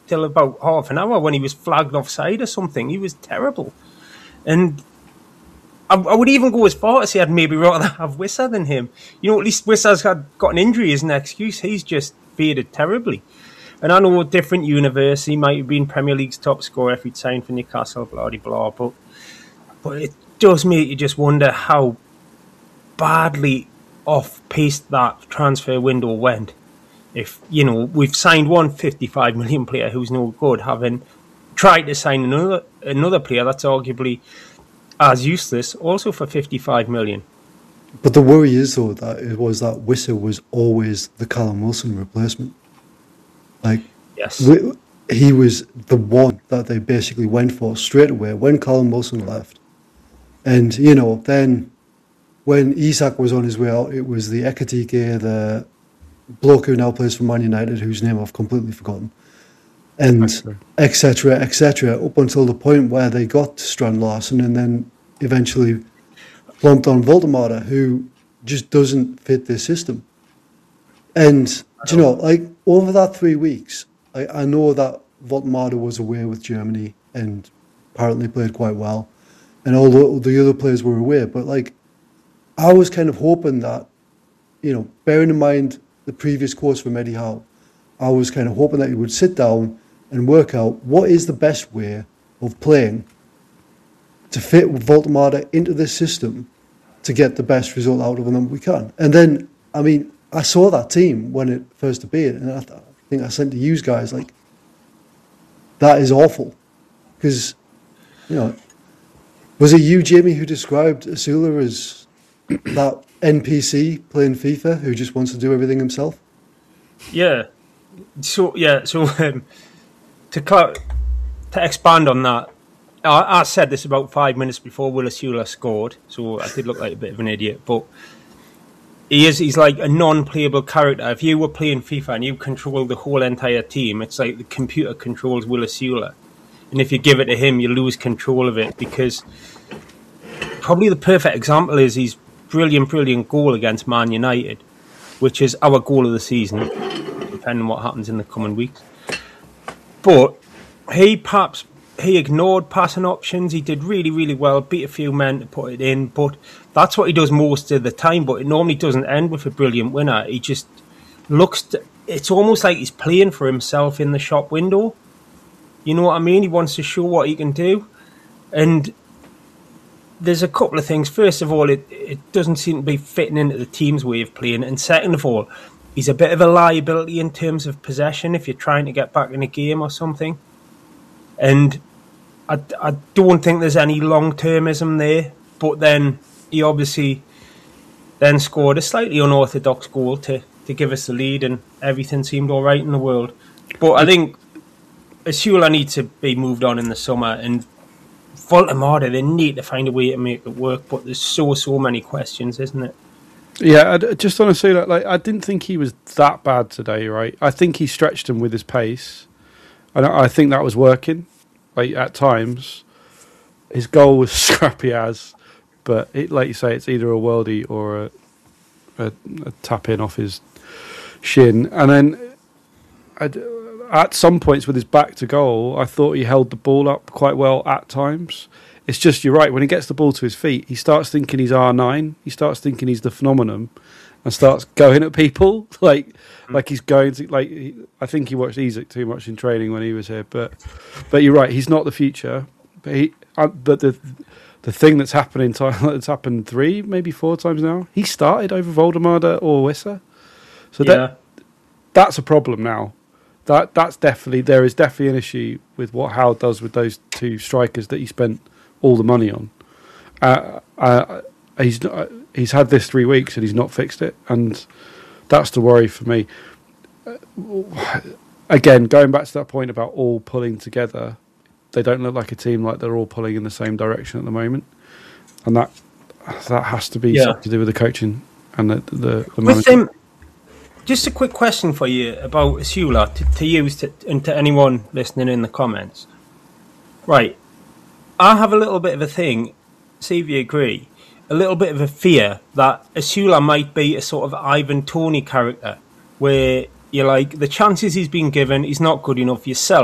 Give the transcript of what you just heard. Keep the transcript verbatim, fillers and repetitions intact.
till about half an hour when he was flagged offside or something. He was terrible. And I, I would even go as far to say I'd maybe rather have Wissa than him. You know, at least Wissa's had got an injury as an excuse. He's just faded terribly. And I know a different universe. He might have been Premier League's top scorer if he'd signed for Newcastle, blah, blah, blah. But, but it does make you just wonder how badly off-paced that transfer window went. If, you know, we've signed one fifty-five million player who's no good, having tried to sign another another player that's arguably as useless, also for fifty-five million. But the worry is, though, that it was that Wissa was always the Callum Wilson replacement. Like, yes. He was the one that they basically went for straight away when Callum Wilson left. And, you know, then when Isak was on his way out, it was the Ekatike, the bloke who now plays for Man United, whose name I've completely forgotten, and et cetera, et cetera, up until the point where they got to Strand Larsen and then eventually plumped on Voldemar, who just doesn't fit their system. And, do you know, like, over that three weeks, I, I know that Voldemar was away with Germany and apparently played quite well, and all the, the other players were away, but, like, I was kind of hoping that, you know, bearing in mind the previous course from Eddie Howe, I was kind of hoping that he would sit down and work out what is the best way of playing to fit Voldemar into this system to get the best result out of them that we can. And then, I mean, I saw that team when it first appeared, and I, th- I think I sent to you guys, like, that is awful. Because, you know, was it you, Jamie, who described Asula as that N P C playing FIFA who just wants to do everything himself? Yeah. So yeah. So um, to cl- to expand on that, I, I said this about five minutes before Will Asula scored, so I did look like a bit of an idiot. But he is he's like a non-playable character. If you were playing FIFA and you control the whole entire team, it's like the computer controls Will Asula, and if you give it to him, you lose control of it. Because probably the perfect example is he's brilliant, brilliant goal against Man United, which is our goal of the season, depending on what happens in the coming weeks. But he perhaps he ignored passing options. He did really, really well, beat a few men to put it in, but that's what he does most of the time. But it normally doesn't end with a brilliant winner. He just looks to, it's almost like he's playing for himself in the shop window. You know what I mean? He wants to show what he can do. And there's a couple of things. First of all, it, it doesn't seem to be fitting into the team's way of playing. And second of all, he's a bit of a liability in terms of possession if you're trying to get back in a game or something. And I, I don't think there's any long-termism there. But then he obviously then scored a slightly unorthodox goal to, to give us the lead, and everything seemed all right in the world. But I think Asula needs to be moved on in the summer, and Voldemar, they need to find a way to make it work, but there's so, so many questions, isn't it? Yeah, I just want to say that, like, I didn't think he was that bad today, right? I think he stretched him with his pace, and I think that was working, like, at times. His goal was scrappy as, but it, like you say, it's either a worldie or a, a, a tap in off his shin. And then I'd, at some points with his back to goal, I thought he held the ball up quite well at times. It's just, you're right, when he gets the ball to his feet, he starts thinking he's R nine, he starts thinking he's the phenomenon, and starts going at people, like mm. like he's going to, like, he, I think he watched Isak too much in training when he was here, but but you're right, he's not the future. But he, uh, but the the thing that's happening, that's happened three, maybe four times now, he started over Voldemar or Wissa. So yeah. that that's a problem now. That that's definitely, there is definitely an issue with what Howe does with those two strikers that he spent all the money on. Uh, uh, he's not, he's had this three weeks and he's not fixed it, and that's the worry for me. Uh, again, going back to that point about all pulling together, they don't look like a team like they're all pulling in the same direction at the moment, and that that has to be yeah. something to do with the coaching and the the, the management. Just a quick question for you about Asula to, to use to, and to anyone listening in the comments. Right, I have a little bit of a thing, see if you agree, a little bit of a fear that Asula might be a sort of Ivan Toney character, where you're like, the chances he's been given, he's not good enough, you sell